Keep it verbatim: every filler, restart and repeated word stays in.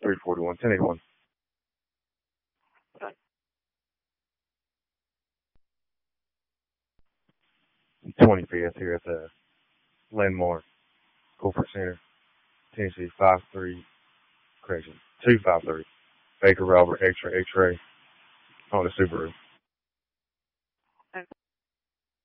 three forty-one, ten eighty-one. twenty-fifth here at the Landmark Corporate Center, Tennessee, five three, correction, two five three. Baker Robert X-ray X-ray on the Subaru.